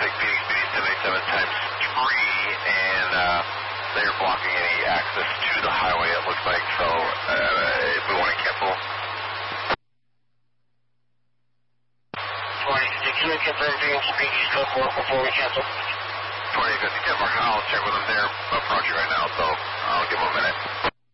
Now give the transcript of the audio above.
like BD 787 times 3, and they're blocking any access to the highway, it looks like, so if we want to cancel. 2050, can you confirm doing speed scope work before we cancel? 2050, Mark, I'll check with them there. Approaching right now, so I'll give them a minute.